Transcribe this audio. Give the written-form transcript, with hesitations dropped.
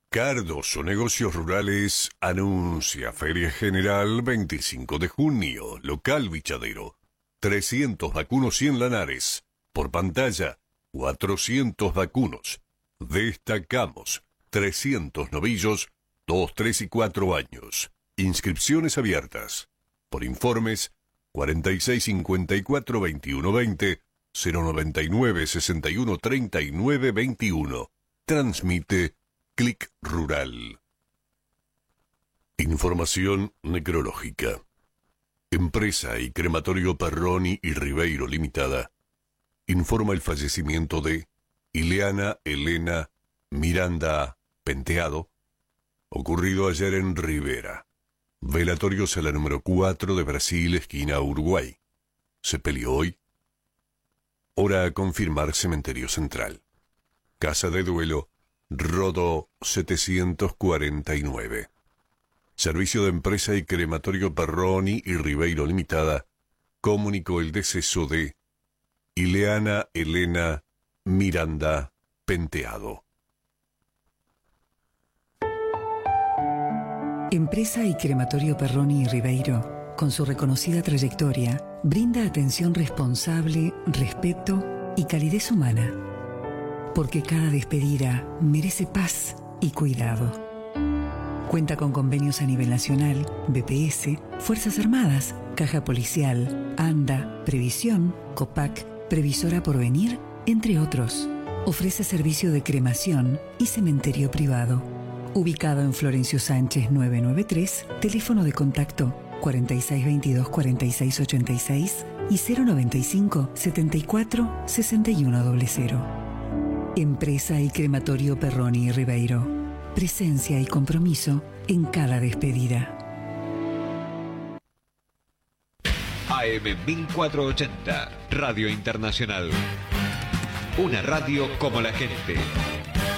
Cardoso Negocios Rurales anuncia Feria General 25 de junio, local Bichadero. 300 vacunos 100 lanares. Por pantalla, 400 vacunos. Destacamos 300 novillos, 2, 3 y 4 años. Inscripciones abiertas. Por informes, 46 54 21 20, 099 61 39 21. Transmite Clic Rural. Información necrológica. Empresa y Crematorio Perroni y Ribeiro Limitada informa el fallecimiento de Ileana Elena Miranda Penteado, ocurrido ayer en Rivera. Velatorio Sala número 4 de Brasil, esquina Uruguay. Sepelio hoy. Hora a confirmar, Cementerio Central. Casa de duelo Rodó 749. Servicio de Empresa y Crematorio Perroni y Ribeiro Limitada comunicó el deceso de Ileana Elena Miranda Penteado. Empresa y Crematorio Perroni y Ribeiro, con su reconocida trayectoria, brinda atención responsable, respeto y calidez humana. Porque cada despedida merece paz y cuidado. Cuenta con convenios a nivel nacional, BPS, Fuerzas Armadas, Caja Policial, ANDA, Previsión, COPAC, Previsora Porvenir, entre otros. Ofrece servicio de cremación y cementerio privado. Ubicado en Florencio Sánchez 993, teléfono de contacto 4622-4686 y 095-74-6100. Empresa y Crematorio Perroni y Ribeiro. Presencia y compromiso en cada despedida. AM 1480, Radio Internacional. Una radio como la gente.